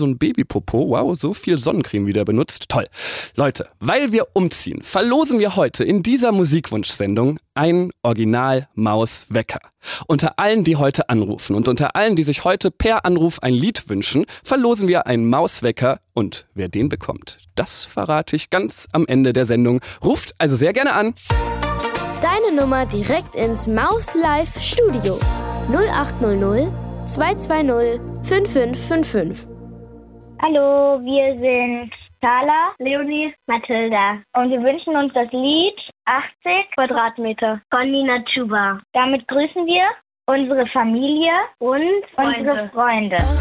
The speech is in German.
so ein Babypopo. Wow, so viel Sonnencreme wieder benutzt. Toll. Leute, weil wir umziehen, verlosen wir heute in dieser Musikwunschsendung ein Original-Maus-Wecker. Unter allen, die heute anrufen und unter allen, die sich heute per Anruf ein Lied wünschen, verlosen wir einen Mauswecker. Und wer den bekommt, das verrate ich ganz am Ende der Sendung. Ruft also sehr gerne an. Deine Nummer direkt ins Maus Live Studio 0800 220 5555. Hallo, wir sind Carla, Leonie, Mathilda. Und wir wünschen uns das Lied 80 Quadratmeter von Nina Chuba. Damit grüßen wir unsere Familie und unsere Freunde.